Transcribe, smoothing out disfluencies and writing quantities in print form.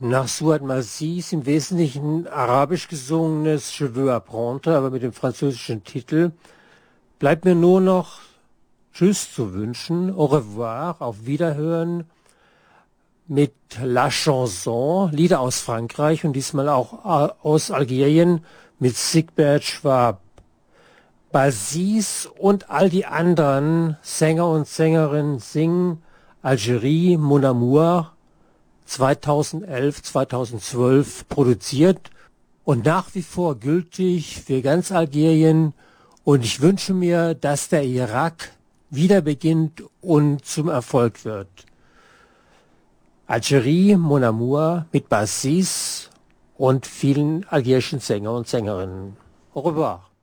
Nach Suat Massis im Wesentlichen arabisch gesungenes Je veux apprendre, aber mit dem französischen Titel, bleibt mir nur noch Tschüss zu wünschen, au revoir, auf Wiederhören mit La Chanson, Lieder aus Frankreich und diesmal auch aus Algerien mit Sigbert Schwab. Basis und all die anderen Sänger und Sängerinnen singen Algérie, Mon Amour, 2011, 2012 produziert und nach wie vor gültig für ganz Algerien. Und ich wünsche mir, dass der Irak wieder beginnt und zum Erfolg wird. Algérie, Mon Amour mit Basis und vielen algerischen Sänger und Sängerinnen. Au revoir.